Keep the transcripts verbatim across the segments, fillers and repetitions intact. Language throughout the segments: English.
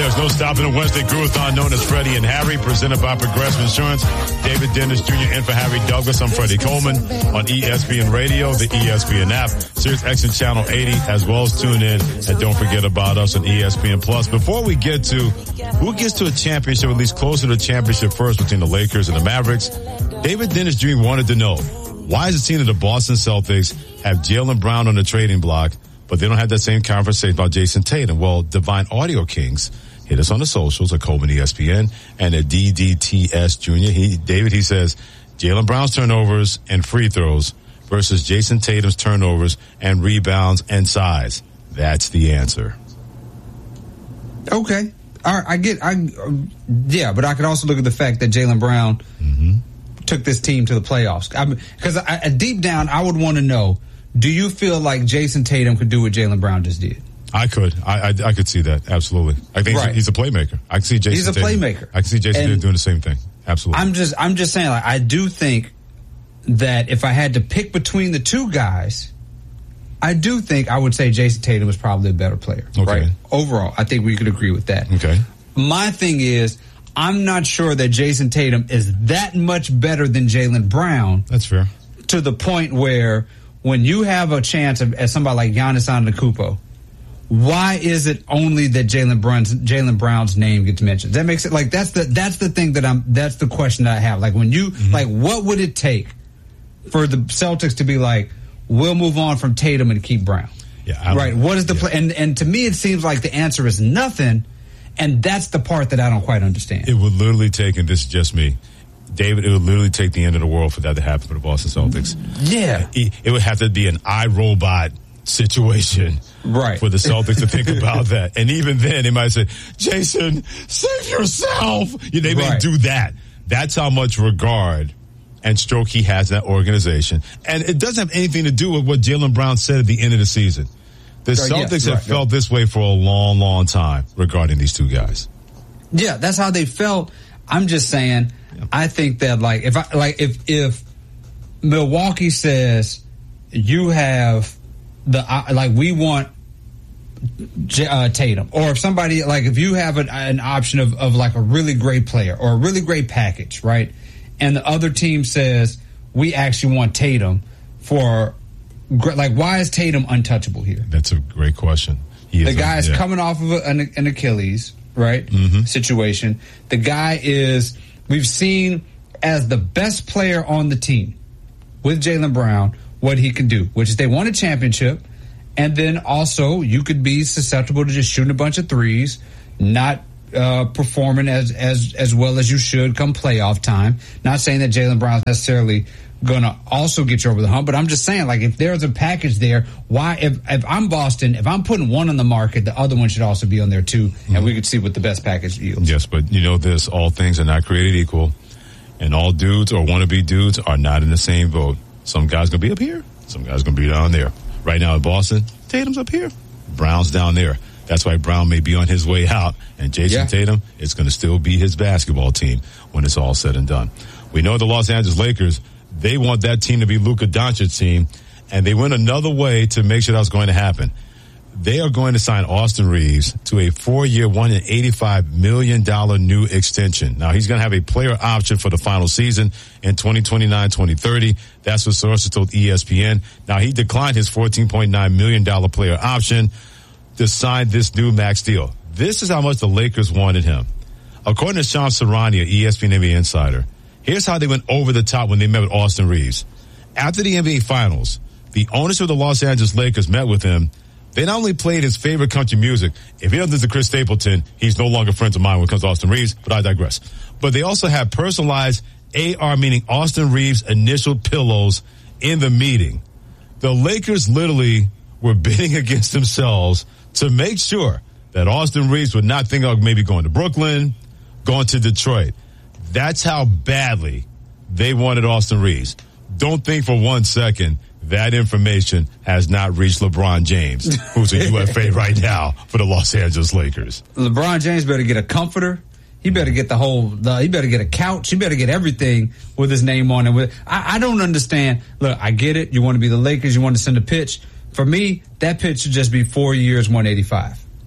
There's no stopping the Wednesday Groovathon known as Freddie and Harry, presented by Progressive Insurance. David Dennis Junior in for Harry Douglas. I'm Freddie Coleman on E S P N Radio, the E S P N app, Sirius X M Channel eighty, as well as tune in. And don't forget about us on E S P N Plus. Before we get to who gets to a championship, at least closer to a championship first between the Lakers and the Mavericks, David Dennis Junior wanted to know, why is it seen that the Boston Celtics have Jaylen Brown on the trading block, but they don't have that same conversation about Jason Tatum? Well, Divine Audio Kings hit us on the socials at Coleman E S P N and at D D T S Junior He, David, he says, Jaylen Brown's turnovers and free throws versus Jason Tatum's turnovers and rebounds and size. That's the answer. Okay. All right, I get, I, yeah, but I could also look at the fact that Jaylen Brown mm-hmm. took this team to the playoffs. I mean, because I, deep down, I would want to know, do you feel like Jason Tatum could do what Jaylen Brown just did? I could. I, I I could see that. Absolutely. I think right. he's a playmaker. I can see Jason He's a Tatum. playmaker. I can see Jason Tatum doing the same thing. Absolutely. I'm just, I'm just saying, like, I do think that if I had to pick between the two guys, I do think I would say Jason Tatum is probably a better player. Okay. Right? Overall, I think we could agree with that. Okay. My thing is, I'm not sure that Jason Tatum is that much better than Jaylen Brown. That's fair. To the point where when you have a chance of, as somebody like Giannis Antetokounmpo, why is it only that Jaylen Brown's Jaylen Brown's name gets mentioned? That makes it like that's the that's the thing that I'm that's the question that I have. Like when you mm-hmm. like what would it take for the Celtics to be like, we'll move on from Tatum and keep Brown? Yeah, I right. What is the yeah. play? And and to me, it seems like the answer is nothing, and that's the part that I don't quite understand. It would literally take, and this is just me, David, it would literally take the end of the world for that to happen for the Boston Celtics. Yeah, it, it would have to be an iRobot situation, right, for the Celtics to think about that. And even then, they might say, "Jason, save yourself." You know, they may right. do that. That's how much regard and stroke he has in that organization. And it doesn't have anything to do with what Jaylen Brown said at the end of the season. The Celtics uh, yes, have right, felt right. this way for a long, long time regarding these two guys. Yeah, that's how they felt. I'm just saying, yeah. I think that like if I like if if Milwaukee says you have the uh, like we want uh, Tatum, or if somebody like if you have an, an option of, of like a really great player or a really great package, right? And the other team says we actually want Tatum for like why is Tatum untouchable here? That's a great question. He the guy is yeah. coming off of an, an Achilles, right? Mm-hmm. Situation. The guy is we've seen as the best player on the team with Jaylen Brown what he can do, which is they won a championship, and then also you could be susceptible to just shooting a bunch of threes, not uh, performing as as as well as you should come playoff time. Not saying that Jaylen Brown's necessarily going to also get you over the hump, but I'm just saying, like, if there's a package there, why, if, if I'm Boston, if I'm putting one on the market, the other one should also be on there too, mm-hmm. and we could see what the best package yields. Yes, but you know this, all things are not created equal, and all dudes or wannabe dudes are not in the same boat. Some guys going to be up here, some guys going to be down there. Right now in Boston, Tatum's up here, Brown's down there. That's why Brown may be on his way out, and Jason yeah. Tatum is going to still be his basketball team when it's all said and done. We know the Los Angeles Lakers, they want that team to be Luka Doncic's team, and they went another way to make sure that was going to happen. They are going to sign Austin Reeves to a four-year, one hundred eighty-five million dollars new extension. Now, he's going to have a player option for the final season in twenty twenty-nine twenty thirty. That's what sources told E S P N. Now, he declined his fourteen point nine million dollars player option to sign this new max deal. This is how much the Lakers wanted him. According to Sean Serrani, E S P N N B A Insider, here's how they went over the top when they met with Austin Reeves. After the N B A Finals, the owners of the Los Angeles Lakers met with him. They not only played his favorite country music. If he doesn't listen to Chris Stapleton, he's no longer friends of mine when it comes to Austin Reeves, but I digress. But they also had personalized A R, meaning Austin Reeves' initial pillows in the meeting. The Lakers literally were bidding against themselves to make sure that Austin Reeves would not think of maybe going to Brooklyn, going to Detroit. That's how badly they wanted Austin Reeves. Don't think for one second that information has not reached LeBron James, who's a U F A right now for the Los Angeles Lakers. LeBron James better get a comforter. He better get the whole, the, he better get a couch. He better get everything with his name on it. With, I, I don't understand. Look, I get it. You want to be the Lakers. You want to send a pitch. For me, that pitch should just be four years, one eighty-five.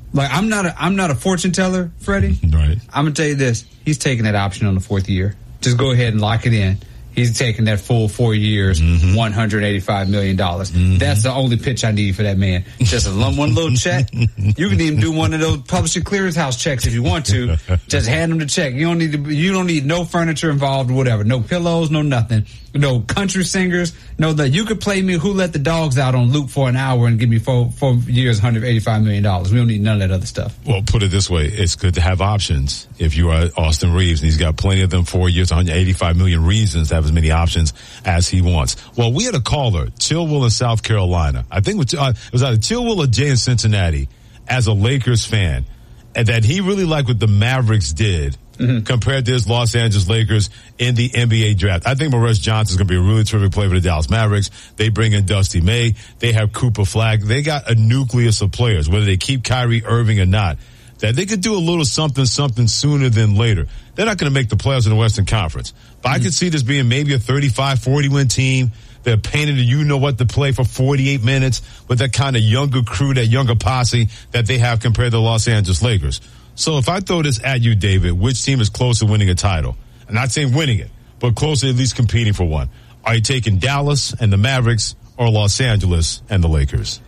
Like, I'm not a, I'm not a fortune teller, Freddie. Right. I'm going to tell you this. He's taking that option on the fourth year. Just go ahead and lock it in. He's taking that full four years, mm-hmm. one hundred eighty-five million dollars. Mm-hmm. That's the only pitch I need for that man. Just a one little check. You can even do one of those publishing clearinghouse checks if you want to. Just hand him the check. You don't need to, you don't need no furniture involved or whatever. No pillows, no nothing. No country singers. No, that you could play me Who Let the Dogs Out on loop for an hour and give me four, four years, one hundred eighty-five million dollars. We don't need none of that other stuff. Well, put it this way. It's good to have options if you are Austin Reeves, and he's got plenty of them, four years, one hundred eighty-five million reasons to have as many options as he wants. Well, we had a caller, Chillwill in South Carolina. I think it was, uh, it was either Chillwill or Jay in Cincinnati, as a Lakers fan, and that he really liked what the Mavericks did mm-hmm. compared to his Los Angeles Lakers in the N B A draft. I think Morris Johnson is going to be a really terrific player for the Dallas Mavericks. They bring in Dusty May. They have Cooper Flagg. They got a nucleus of players, whether they keep Kyrie Irving or not, that they could do a little something, something sooner than later. They're not going to make the playoffs in the Western Conference. But mm-hmm. I could see this being maybe a thirty-five, forty win team. They're painted to you know what to play for forty-eight minutes with that kind of younger crew, that younger posse that they have compared to the Los Angeles Lakers. So if I throw this at you, David, which team is close to winning a title? I'm not saying winning it, but close to at least competing for one. Are you taking Dallas and the Mavericks or Los Angeles and the Lakers?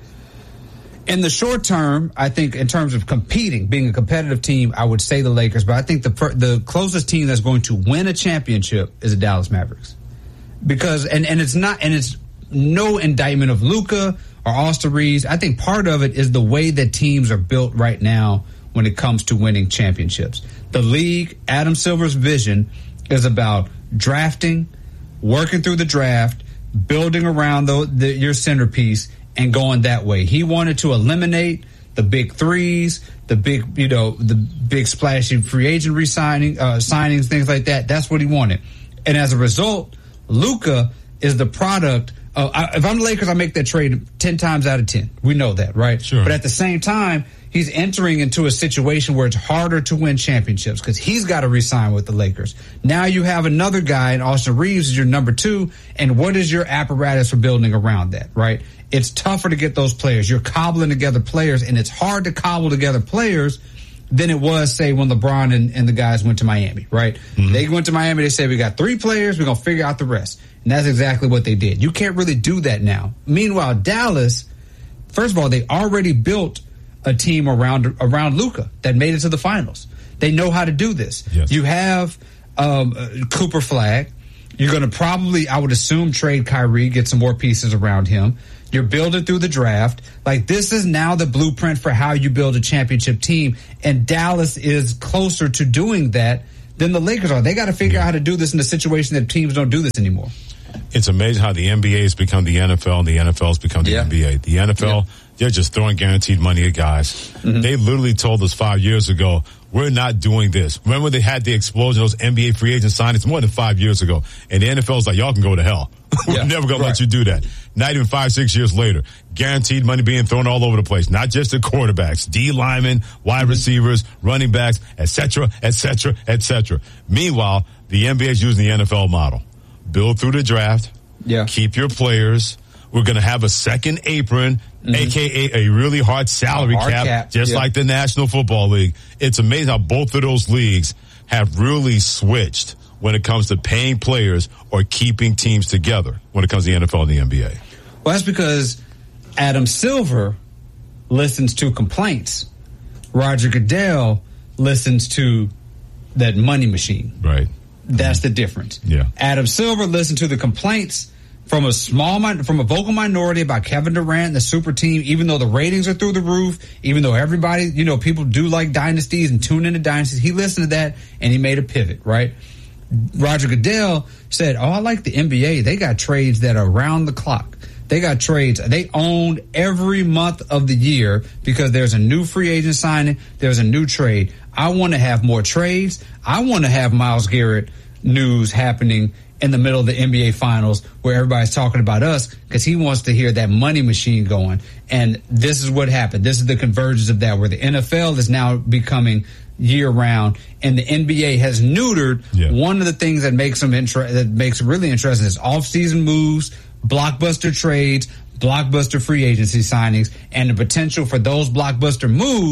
In the short term, I think in terms of competing, being a competitive team, I would say the Lakers. But I think the the closest team that's going to win a championship is the Dallas Mavericks. Because, and, and it's not, and it's no indictment of Luka or Austin Reeves. I think part of it is the way that teams are built right now when it comes to winning championships. The league, Adam Silver's vision is about drafting, working through the draft, building around the, the, your centerpiece, and going that way. He wanted to eliminate the big threes, the big, you know, the big splashy free agent re-signing, uh, signings, things like that. That's what he wanted. And as a result, Luka is the product of, I, if I'm the Lakers, I make that trade ten times out of ten. We know that, right? Sure. But at the same time, he's entering into a situation where it's harder to win championships because he's got to re-sign with the Lakers. Now you have another guy, and Austin Reeves is your number two, and what is your apparatus for building around that, right? It's tougher to get those players. You're cobbling together players, and it's hard to cobble together players than it was, say, when LeBron and, and the guys went to Miami, right? Mm-hmm. They went to Miami, they said, we got three players, we're going to figure out the rest. And that's exactly what they did. You can't really do that now. Meanwhile, Dallas, first of all, they already built a team around around Luka that made it to the finals. They know how to do this. Yes. You have um, uh, Cooper Flagg. You're going to probably, I would assume, trade Kyrie, get some more pieces around him. You're building through the draft. Like, this is now the blueprint for how you build a championship team. And Dallas is closer to doing that than the Lakers are. They got to figure yeah. out how to do this in a situation that teams don't do this anymore. It's amazing how the N B A has become the N F L and the N F L has become the yeah. N B A. The N F L, yeah. they're just throwing guaranteed money at guys. Mm-hmm. They literally told us five years ago, we're not doing this. Remember they had the explosion of those N B A free agent signings more than five years ago. And the N F L's like, y'all can go to hell. We're yeah, never going right. to let you do that. Not even five, six years later. Guaranteed money being thrown all over the place. Not just the quarterbacks, D linemen, wide mm-hmm. receivers, running backs, et cetera, et cetera, et cetera. Meanwhile, the N B A is using the N F L model. Build through the draft. Yeah. Keep your players. We're going to have a second apron, mm-hmm. a k a a really hard salary hard cap, cap, just yeah. like the National Football League. It's amazing how both of those leagues have really switched when it comes to paying players or keeping teams together when it comes to the N F L and the N B A. Well, that's because Adam Silver listens to complaints. Roger Goodell listens to that money machine. Right. That's mm-hmm. the difference. Yeah. Adam Silver listened to the complaints from a small, from a vocal minority about Kevin Durant and the super team, even though the ratings are through the roof, even though everybody, you know, people do like dynasties and tune into dynasties. He listened to that and he made a pivot, right? Roger Goodell said, oh, I like the N B A. They got trades that are around the clock. They got trades. They owned every month of the year because there's a new free agent signing. There's a new trade. I want to have more trades. I want to have Myles Garrett news happening in the middle of the N B A finals where everybody's talking about us because he wants to hear that money machine going. And this is what happened. This is the convergence of that, where the N F L is now becoming year round and the N B A has neutered yeah. one of the things that makes them inter- that makes it really interesting is off-season moves, blockbuster trades, blockbuster free agency signings, and the potential for those blockbuster moves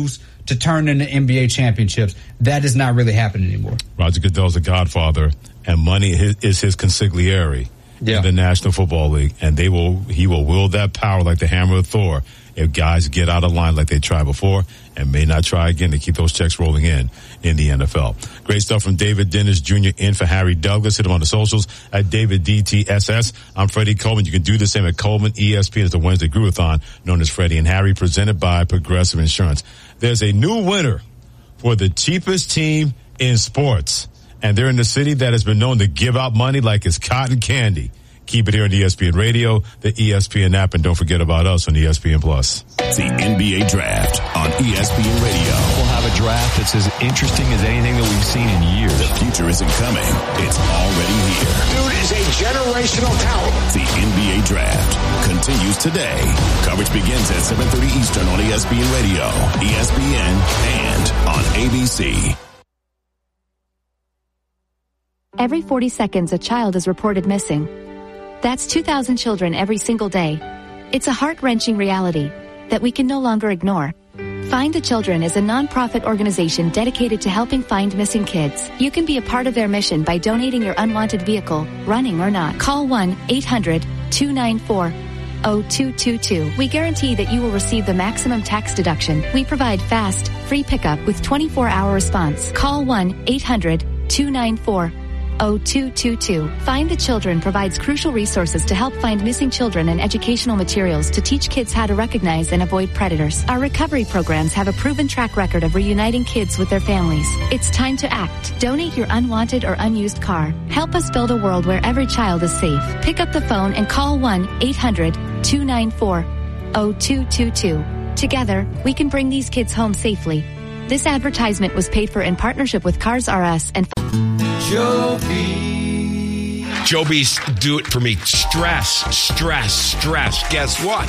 to turn into N B A championships. That is not really happening anymore. Roger Goodell's a godfather, and money is his consigliere yeah. in the National Football League, and they will he will wield that power like the hammer of Thor if guys get out of line like they tried before and may not try again to keep those checks rolling in in the N F L. Great stuff from David Dennis Junior in for Harry Douglas. Hit him on the socials at David D T S S. I'm Freddie Coleman. You can do the same at Coleman E S P N. It's the Wednesday Groovathon known as Freddie and Harry, presented by Progressive Insurance. There's a new winner for the cheapest team in sports, and they're in the city that has been known to give out money like it's cotton candy. Keep it here on E S P N Radio, the E S P N app, and don't forget about us on E S P N Plus. The N B A Draft on E S P N Radio. We'll have a draft that's as interesting as anything that we've seen in years. The future isn't coming. It's already here. Dude is a generational talent. The N B A Draft continues today. Coverage begins at seven thirty Eastern on E S P N Radio, E S P N, and on A B C. Every forty seconds, a child is reported missing. That's two thousand children every single day. It's a heart-wrenching reality that we can no longer ignore. Find the Children is a non-profit organization dedicated to helping find missing kids. You can be a part of their mission by donating your unwanted vehicle, running or not. Call one eight hundred two nine four oh two two two. We guarantee that you will receive the maximum tax deduction. We provide fast, free pickup with twenty-four hour response. Call one eight hundred two nine four oh two two two. Find the Children provides crucial resources to help find missing children and educational materials to teach kids how to recognize and avoid predators. Our recovery programs have a proven track record of reuniting kids with their families. It's time to act. Donate your unwanted or unused car. Help us build a world where every child is safe. Pick up the phone and call one eight hundred two nine four oh two two two. Together, we can bring these kids home safely. This advertisement was paid for in partnership with Cars R Us and Joby. Joby's do it for me. Stress, stress, stress. Guess what?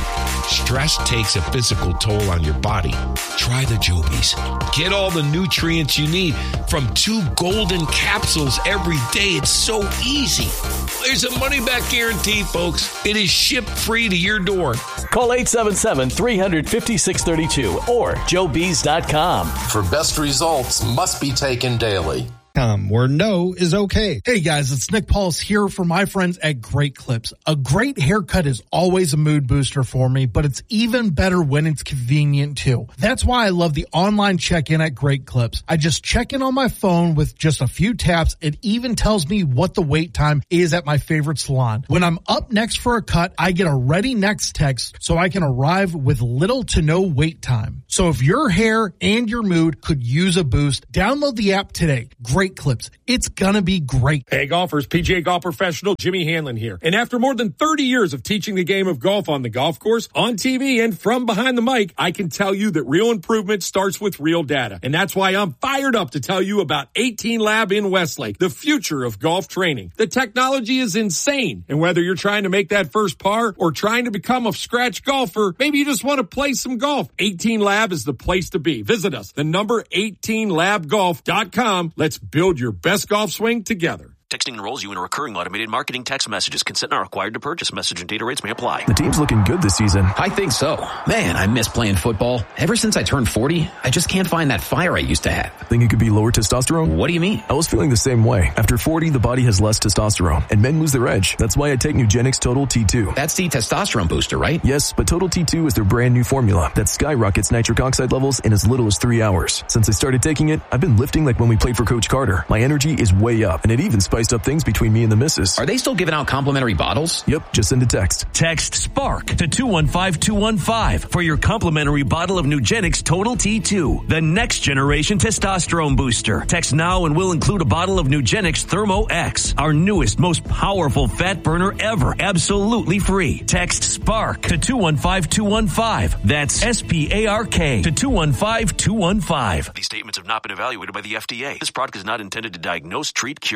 Stress takes a physical toll on your body. Try the Jobies. Get all the nutrients you need from two golden capsules every day. It's so easy. There's a money-back guarantee, folks. It is shipped free to your door. Call eight seven seven, three hundred, fifty-six thirty-two or joe bees dot com. For best results, must be taken daily. Where no is okay. Hey guys, it's Nick Paulus here for my friends at Great Clips. A great haircut is always a mood booster for me, but it's even better when it's convenient too. That's why I love the online check-in at Great Clips. I just check in on my phone with just a few taps. It even tells me what the wait time is at my favorite salon. When I'm up next for a cut, I get a ready next text so I can arrive with little to no wait time. So if your hair and your mood could use a boost, download the app today. Great Clips. It's gonna be great. Hey golfers, P G A golf professional Jimmy Hanlon here. And after more than thirty years of teaching the game of golf on the golf course, on T V, and from behind the mic, I can tell you that real improvement starts with real data. And that's why I'm fired up to tell you about eighteen Lab in Westlake, the future of golf training. The technology is insane. And whether you're trying to make that first par or trying to become a scratch golfer, maybe you just want to play some golf, eighteen Lab is the place to be. Visit us, the number eighteen lab golf dot com. Let's build your best golf swing together. Texting enrolls you in a recurring automated marketing text messages. Consent not required to purchase. Message and data rates may apply. The team's looking good this season. I think so. Man, I miss playing football. Ever since I turned forty, I just can't find that fire I used to have. Think it could be lower testosterone? What do you mean? I was feeling the same way. After forty, the body has less testosterone, and men lose their edge. That's why I take Nugenix Total T two. That's the testosterone booster, right? Yes, but Total T two is their brand new formula that skyrockets nitric oxide levels in as little as three hours. Since I started taking it, I've been lifting like when we played for Coach Carter. My energy is way up, and it even spiced up things between me and the missus. Are they still giving out complimentary bottles? Yep, just send a text. Text SPARK to two one five two one five for your complimentary bottle of Nugenix Total T two, the next generation testosterone booster. Text now and we'll include a bottle of Nugenix Thermo X, our newest, most powerful fat burner ever, absolutely free. Text SPARK to two one five two one five. That's S P A R K to two one five two one five. These statements have not been evaluated by the F D A. This product is not intended to diagnose, treat, cure, or prevent any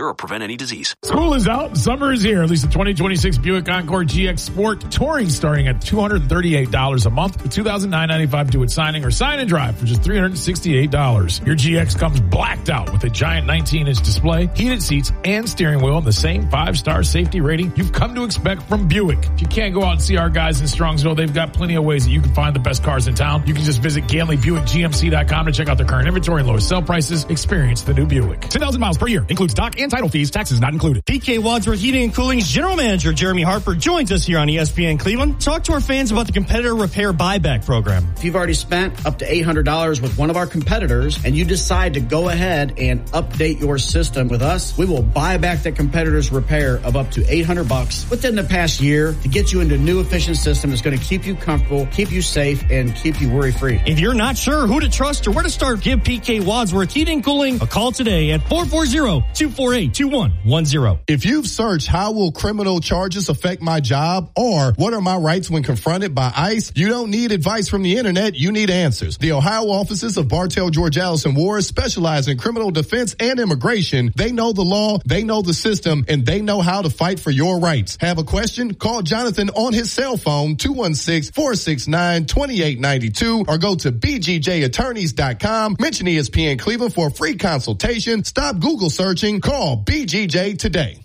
any disease. School is out. Summer is here. At least the twenty twenty-six Buick Encore G X Sport Touring starting at two hundred thirty-eight dollars a month with two thousand nine hundred ninety-five dollars due at signing or sign and drive for just three hundred sixty-eight dollars. Your G X comes blacked out with a giant nineteen inch display, heated seats, and steering wheel, and the same five-star safety rating you've come to expect from Buick. If you can't go out and see our guys in Strongsville, they've got plenty of ways that you can find the best cars in town. You can just visit Ganley Buick G M C dot com to check out their current inventory and lowest sell prices. Experience the new Buick. ten thousand miles per year. Includes dock and title fees. Taxes not included. P K Wadsworth Heating and Cooling's General Manager Jeremy Harper joins us here on E S P N Cleveland. Talk to our fans about the competitor repair buyback program. If you've already spent up to eight hundred dollars with one of our competitors and you decide to go ahead and update your system with us, we will buy back that competitor's repair of up to eight hundred bucks within the past year to get you into a new efficient system that's going to keep you comfortable, keep you safe, and keep you worry-free. If you're not sure who to trust or where to start, give P K Wadsworth Heating and Cooling a call today at four four zero, two four eight, two one one zero. If you've searched how will criminal charges affect my job or what are my rights when confronted by ICE, you don't need advice from the internet, you need answers. The Ohio offices of Bartell, George Allison Ward specialize in criminal defense and immigration. They know the law, they know the system, and they know how to fight for your rights. Have a question? Call Jonathan on his cell phone, two one six, four six nine, two eight nine two, or go to b g j attorneys dot com. Mention E S P N Cleveland for a free consultation. Stop Google searching. Call B G J today.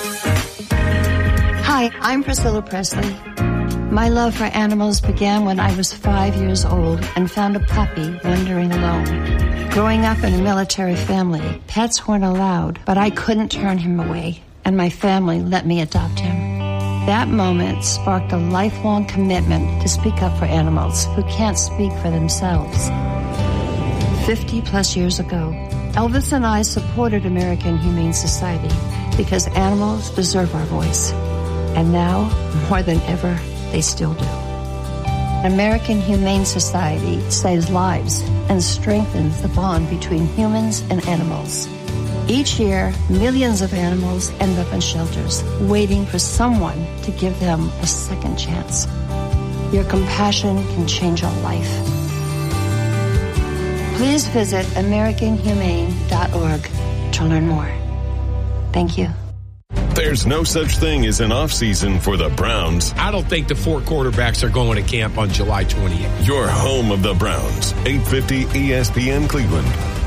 Hi, I'm Priscilla Presley. My love for animals began when I was five years old and found a puppy wandering alone. Growing up in a military family, pets weren't allowed, but I couldn't turn him away, and my family let me adopt him. That moment sparked a lifelong commitment to speak up for animals who can't speak for themselves. Fifty plus years ago, Elvis and I supported American Humane Society because animals deserve our voice. And now, more than ever, they still do. American Humane Society saves lives and strengthens the bond between humans and animals. Each year, millions of animals end up in shelters, waiting for someone to give them a second chance. Your compassion can change a life. Please visit american humane dot org to learn more. Thank you. There's no such thing as an off-season for the Browns. I don't think the four quarterbacks are going to camp on July twentieth. Your home of the Browns, eight fifty E S P N Cleveland.